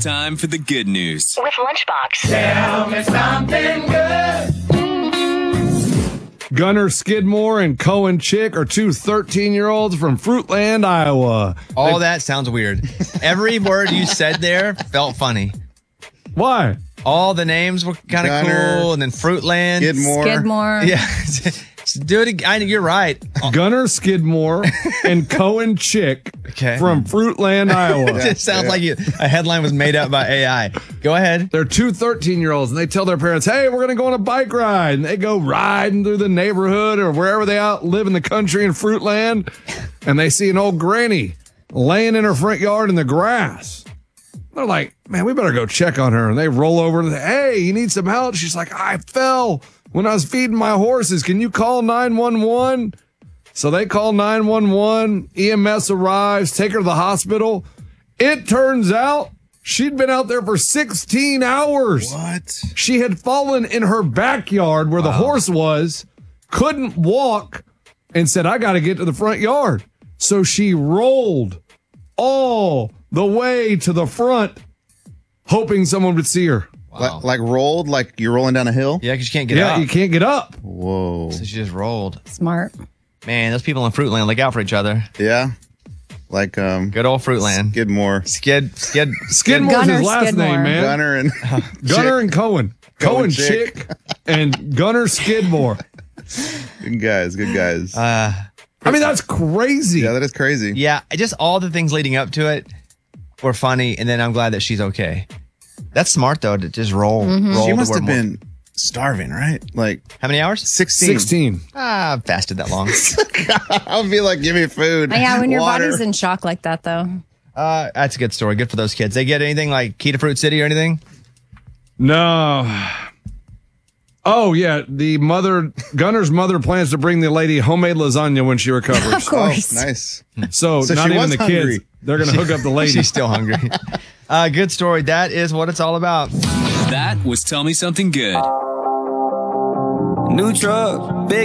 time for the good news. With Lunchbox. Tell me something good. Gunner Skidmore and Cohen Chick are two 13-year-olds from Fruitland, Iowa. All that sounds weird. Every word you said there felt funny. Why? All the names were kind of cool, and then Fruitland. Skidmore. Yeah. Do it again. You're right. Gunner Skidmore and Cohen Chick from Fruitland, Iowa. It just sounds like a headline was made up by AI. Go ahead. They're two 13-year-olds, and they tell their parents, hey, we're going to go on a bike ride. And they go riding through the neighborhood or wherever they live in the country in Fruitland, and they see an old granny laying in her front yard in the grass. They're like, man, we better go check on her. And they roll over and say, hey, you need some help? She's like, I fell when I was feeding my horses. Can you call 911? So they call 911. EMS arrives, take her to the hospital. It turns out she'd been out there for 16 hours. What? She had fallen in her backyard where the horse was, couldn't walk, and said, I got to get to the front yard. So she rolled all the way to the front, hoping someone would see her. Wow. Like rolled, like you're rolling down a hill? Yeah, because you can't get up. Yeah, you can't get up. Whoa. So she just rolled. Smart. Man, those people in Fruitland look out for each other. Yeah. Like good old Fruitland. Skidmore. Skidmore's his last name, man. Gunner and Gunner and Cohen. Cohen Chick and Gunner Skidmore. Good guys. I mean, that's crazy. Yeah, that is crazy. Yeah, just all the things leading up to it were funny, and then I'm glad that she's okay. That's smart, though, to just roll. roll She to must where have more- been starving, right? Like, How many hours? 16. I've fasted that long. I'll be like, give me food. Yeah, when your water. body's in shock like that, though. That's a good story. Good for those kids. They get anything like Key to Fruit City or anything? No. Oh, yeah. Gunner's mother plans to bring the lady homemade lasagna when she recovers. Of course. Oh, nice. So So not she even was the hungry. kids. They're going to hook up the lady. She's still hungry. Good story. That is what it's all about. That was Tell Me Something Good. New truck, big